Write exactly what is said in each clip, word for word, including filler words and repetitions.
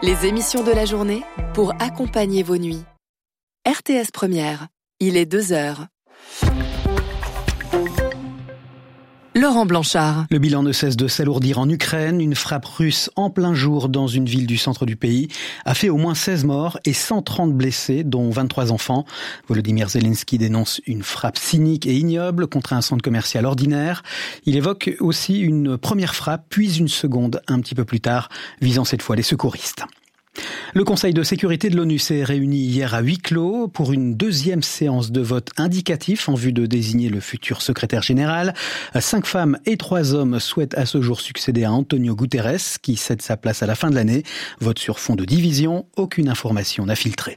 Les émissions de la journée pour accompagner vos nuits. R T S Première, il est deux heures. Laurent Blanchard. Le bilan ne cesse de s'alourdir en Ukraine. Une frappe russe en plein jour dans une ville du centre du pays a fait au moins seize morts et cent trente blessés, dont vingt-trois enfants. Volodymyr Zelensky dénonce une frappe cynique et ignoble contre un centre commercial ordinaire. Il évoque aussi une première frappe, puis une seconde un petit peu plus tard, visant cette fois les secouristes. Le Conseil de sécurité de l'ONU s'est réuni hier à huis clos pour une deuxième séance de vote indicatif en vue de désigner le futur secrétaire général. Cinq femmes et trois hommes souhaitent à ce jour succéder à Antonio Guterres, qui cède sa place à la fin de l'année. Vote sur fond de division, aucune information n'a filtré.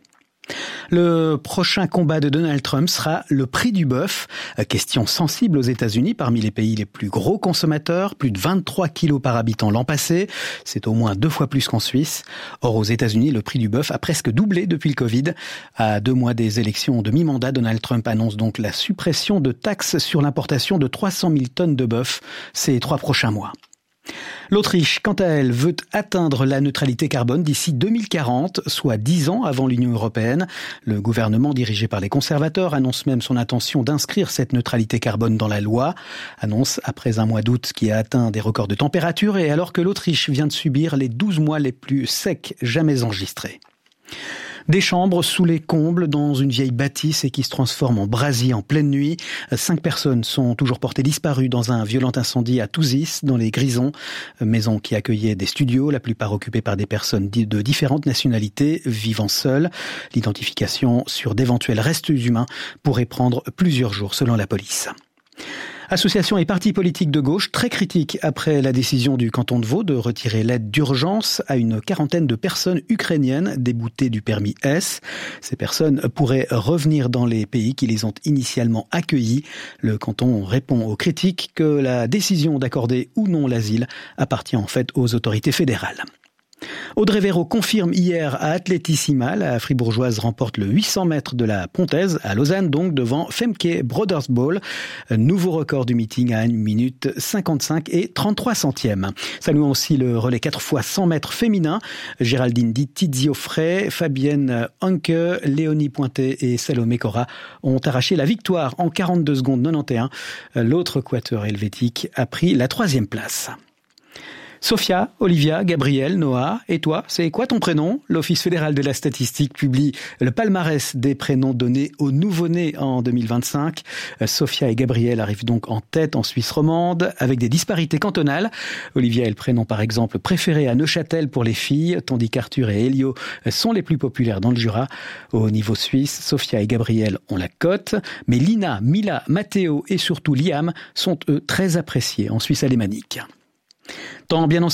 Le prochain combat de Donald Trump sera le prix du bœuf. Question sensible aux États-Unis, parmi les pays les plus gros consommateurs, plus de vingt-trois kilos par habitant l'an passé. C'est au moins deux fois plus qu'en Suisse. Or, aux États-Unis, le prix du bœuf a presque doublé depuis le Covid. À deux mois des élections de mi-mandat, Donald Trump annonce donc la suppression de taxes sur l'importation de trois cent mille tonnes de bœuf ces trois prochains mois. L'Autriche, quant à elle, veut atteindre la neutralité carbone d'ici deux mille quarante, soit dix ans avant l'Union européenne. Le gouvernement, dirigé par les conservateurs, annonce même son intention d'inscrire cette neutralité carbone dans la loi. Annonce après un mois d'août qui a atteint des records de température et alors que l'Autriche vient de subir les douze mois les plus secs jamais enregistrés. Des chambres sous les combles dans une vieille bâtisse et qui se transforme en brasier en pleine nuit. Cinq personnes sont toujours portées disparues dans un violent incendie à Touzis, dans les Grisons. Maison qui accueillait des studios, la plupart occupés par des personnes de différentes nationalités, vivant seules. L'identification sur d'éventuels restes humains pourrait prendre plusieurs jours selon la police. Associations et partis politiques de gauche très critiques après la décision du canton de Vaud de retirer l'aide d'urgence à une quarantaine de personnes ukrainiennes déboutées du permis S. Ces personnes pourraient revenir dans les pays qui les ont initialement accueillis. Le canton répond aux critiques que la décision d'accorder ou non l'asile appartient en fait aux autorités fédérales. Audrey Véro confirme hier à Atletissima, la fribourgeoise remporte le huit cents mètres de la Pontaise à Lausanne, donc devant Femke Brodersbol. Nouveau record du meeting à une minute cinquante-cinq et trente-trois centièmes. Saluons aussi le relais quatre fois cent mètres féminin. Géraldine Di Tizio-Frey, Fabienne Anke, Léonie Pointet et Salomé Cora ont arraché la victoire en quarante-deux secondes quatre-vingt-onze. L'autre quatuor helvétique a pris la troisième place. Sophia, Olivia, Gabriel, Noah, et toi, c'est quoi ton prénom ? L'Office fédéral de la statistique publie le palmarès des prénoms donnés aux nouveau-nés en deux mille vingt-cinq. Sophia et Gabriel arrivent donc en tête en Suisse romande, avec des disparités cantonales. Olivia est le prénom par exemple préféré à Neuchâtel pour les filles, tandis qu'Arthur et Elio sont les plus populaires dans le Jura. Au niveau suisse, Sophia et Gabriel ont la cote, mais Lina, Mila, Matteo et surtout Liam sont eux très appréciés en Suisse alémanique. Temps bien